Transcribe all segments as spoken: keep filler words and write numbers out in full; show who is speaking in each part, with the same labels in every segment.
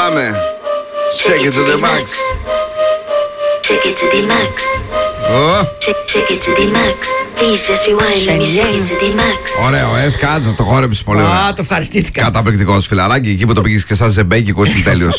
Speaker 1: Πάμε. Shake it to the max.
Speaker 2: Shake it to the max.
Speaker 1: Oh.
Speaker 2: Shake it to the max. Please just rewind. Let me shake it to the max.
Speaker 1: Ωραίο, ε, σκάτζα, το χόρεψες πολύ ωραία.
Speaker 3: Α, το ευχαριστήθηκα.
Speaker 1: Καταπληκτικός φιλαράκι, εκεί που το πήγες και σαν ζεμπέκικος τέλειος.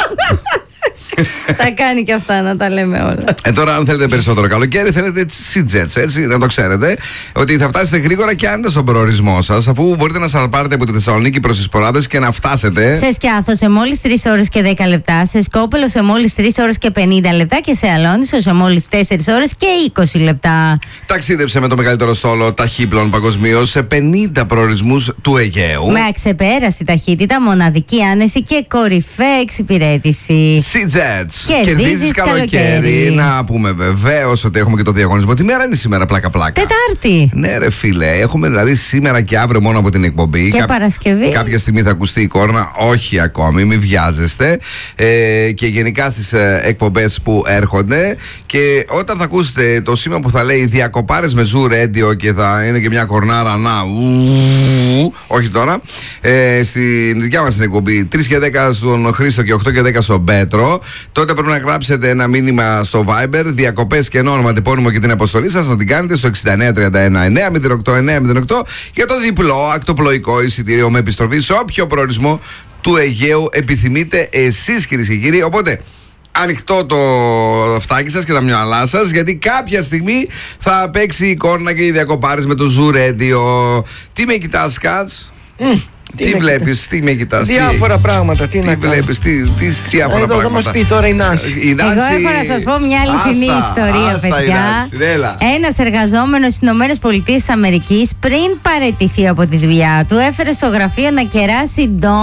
Speaker 4: Θα κάνει και αυτά να τα λέμε όλα.
Speaker 1: Ε, τώρα, αν θέλετε περισσότερο καλοκαίρι, θέλετε Sea-Jets, έτσι, να το ξέρετε. Ότι θα φτάσετε γρήγορα και άνετα στον προορισμό σας, αφού μπορείτε να σαλπάρετε από τη Θεσσαλονίκη προς τις Ποράδες και να φτάσετε.
Speaker 4: Σε Σκιάθο σε μόλις τρεις ώρες και δέκα λεπτά, σε Σκόπελο σε μόλις τρεις ώρες και πενήντα λεπτά και σε Αλόνισο σε μόλις τέσσερις ώρες και είκοσι λεπτά.
Speaker 1: Ταξίδεψε με το μεγαλύτερο στόλο ταχύπλων παγκοσμίως σε πενήντα προορισμούς του Αιγαίου.
Speaker 4: Με αξεπέραστη ταχύτητα, μοναδική άνεση και κορυφαία εξυπηρέτηση.
Speaker 1: Sea-Jets.
Speaker 4: Κερδίζεις καλοκαίρι.
Speaker 1: Να πούμε βεβαίως ότι έχουμε και το διαγωνισμό. Τι μέρα είναι σήμερα, πλάκα-πλάκα?
Speaker 4: Τετάρτη.
Speaker 1: Ναι, ρε φίλε, έχουμε δηλαδή σήμερα και αύριο μόνο από την εκπομπή.
Speaker 4: Και
Speaker 1: Κα...
Speaker 4: Παρασκευή.
Speaker 1: Κάποια στιγμή θα ακουστεί η κόρνα, όχι ακόμη, μην βιάζεστε. Ε, και γενικά στις ε, εκπομπές που έρχονται. Και όταν θα ακούσετε το σήμα που θα λέει διακοπάρες με Zoo Radio και θα είναι και μια κορνάρα να. Ου, όχι τώρα. Ε, στην δικιά μας την εκπομπή τρεις και δέκα στον Χρήστο και οκτώ και δέκα στον Πέτρο. Τότε πρέπει να γράψετε ένα μήνυμα στο Viber, διακοπές και όνομα, τυπώνυμο και την αποστολή σας, να την κάνετε στο εξήντα εννέα τριάντα ένα εννέα μηδέν οκτώ εννέα μηδέν οκτώ για το διπλό ακτοπλοϊκό εισιτήριο με επιστροφή σε όποιο προορισμό του Αιγαίου επιθυμείτε εσείς, κυρίες και κύριοι. Οπότε ανοιχτό το φτάκι σας και τα μυαλά σας, γιατί κάποια στιγμή θα παίξει η κόρνα και οι διακοπάρες με το Zoo Radio. Τι με κοιτάς, Κατς?
Speaker 3: Mm.
Speaker 1: Τι, τι βλέπεις, τι με κοιτάς?
Speaker 3: Διάφορα τι, πράγματα, τι, τι να
Speaker 1: βλέπεις, τι, τι, τι διάφορα
Speaker 3: Εδώ
Speaker 1: πράγματα.
Speaker 3: θα μας πει τώρα η Νάση.
Speaker 1: Η Νάση...
Speaker 4: Εγώ έχω να σας πω μια αληθινή
Speaker 1: άστα,
Speaker 4: ιστορία,
Speaker 1: άστα,
Speaker 4: παιδιά. Ένας εργαζόμενος στις ΗΠΑ πριν παραιτηθεί από τη δουλειά του έφερε στο γραφείο να κεράσει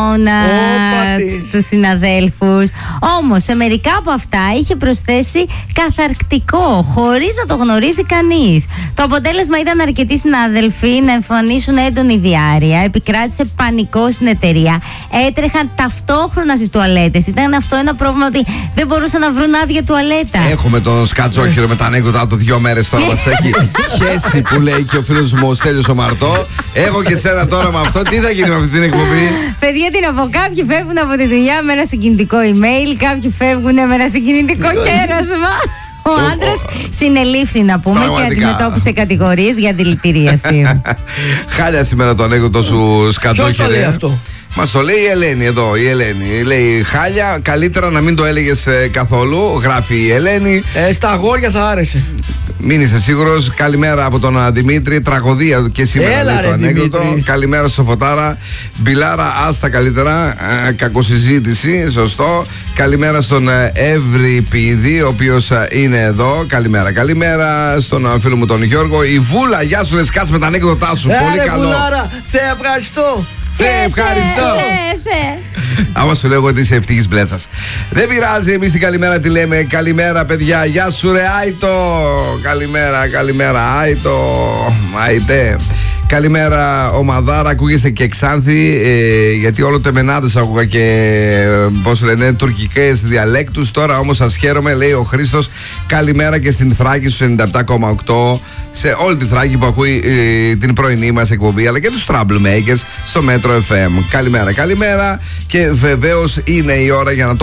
Speaker 4: ντόνατς στους συναδέλφους. Όμως σε μερικά από αυτά είχε προσθέσει καθαρκτικό χωρίς να το γνωρίζει κανείς. Το αποτέλεσμα ήταν αρκετοί συναδελφοί να εμφανίσουν έντονη διάρρεια. Επικράτησε πανικό στην εταιρεία. Έτρεχαν ταυτόχρονα στις τουαλέτες. Ήταν αυτό ένα πρόβλημα, ότι δεν μπορούσαν να βρουν άδεια τουαλέτα.
Speaker 1: Έχουμε τον Σκατζόχυρο με τα ανέκδοτα του δύο μέρες τώρα. Μας έχει χέσει που λέει και ο φίλος μου ο Στέλιος ο Μαρτώ. Έχω και σένα τώρα με αυτό. Τι θα γίνει με αυτή την εκπομπή?
Speaker 4: Παιδιά, τι να πω. Κάποιοι φεύγουν από τη δουλειά με ένα συγκινητικό email, κάποιοι φεύγουν με ένα συγκινητικό κέρασμα. Ο άντρας συνελήφθη, να πούμε, πραγματικά, και αντιμετώπισε κατηγορίες για δηλητηρίαση.
Speaker 1: Χάλια σήμερα το ανέκδοτο σου, Σκατζόχυρο.
Speaker 3: Ποιος το λέει αυτό?
Speaker 1: Μας το λέει η Ελένη εδώ, η Ελένη. Λέει χάλια, καλύτερα να μην το έλεγες ε, καθόλου. Γράφει η Ελένη.
Speaker 3: Ε, στα αγόρια θα άρεσε.
Speaker 1: Μην είσαι σίγουρος. Καλημέρα από τον Δημήτρη. Τραγωδία και σήμερα.
Speaker 3: Έλα,
Speaker 1: λέει,
Speaker 3: ρε,
Speaker 1: το ανέκδοτο.
Speaker 3: Δημήτρη.
Speaker 1: Καλημέρα στο Φωτάρα. Μπιλάρα, άστα καλύτερα. Ε, κακοσυζήτηση, σωστό. Καλημέρα στον Ευρυπίδη, ο οποίος είναι εδώ. Καλημέρα. Καλημέρα στον φίλο μου τον Γιώργο. Η Βούλα, γεια σου, λες, κάτσε με τα ανέκδοτά σου.
Speaker 3: Ε,
Speaker 1: Πολύ
Speaker 3: ρε,
Speaker 1: καλό.
Speaker 3: Βουλάρα, σε ευχαριστώ.
Speaker 1: Θε, ευχαριστώ.
Speaker 4: Θε, θε.
Speaker 1: Άμα σου λέω ότι είσαι ευτυχής μπλέτσας. Δεν πειράζει, εμείς την καλημέρα τη λέμε. Καλημέρα, παιδιά. Γεια σου, ρε Άιτο. Καλημέρα, καλημέρα, Άιτο. Άιτε. Καλημέρα, ομαδάρα. Ακούγεστε και Ξάνθη, ε, γιατί όλο το εμενάδες άκουγα και ε, πώς λένε, τουρκικές διαλέκτους. Τώρα όμως σας χαίρομαι, λέει ο Χρήστος. Καλημέρα και στην Θράκη στους ενενήντα επτά κόμμα οκτώ. Σε όλη τη Θράκη που ακούει ε, την πρωινή μας εκπομπή, αλλά και τους Troublemakers στο Metro εφ εμ. Καλημέρα, καλημέρα. Και βεβαίως είναι η ώρα για να το